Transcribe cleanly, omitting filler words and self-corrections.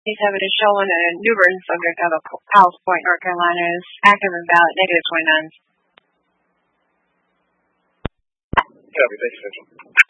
Case evidence showing that a New Britain subject out of Powell's Point, North Carolina, is active and valid -29. Copy. Thanks, Central.